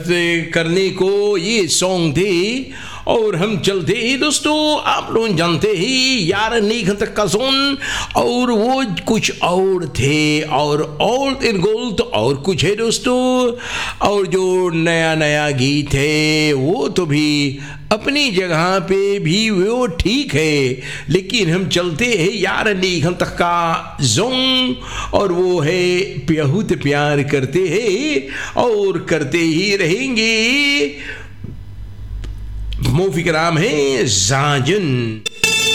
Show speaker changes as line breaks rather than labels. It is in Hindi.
करने को ये सॉन्ग थे। और हम चलते ही दोस्तों, आप लोग जानते ही यार नीक तक का जोन, और वो कुछ और थे, और इन गोल तो और कुछ है दोस्तों। और जो नया नया गीत है वो तो भी अपनी जगह पे भी वो ठीक है, लेकिन हम चलते हैं यार नीक तक का जोन, और वो है बहुत प्यार करते हैं और करते ही रहेंगे। मूवी का नाम है जाजुन।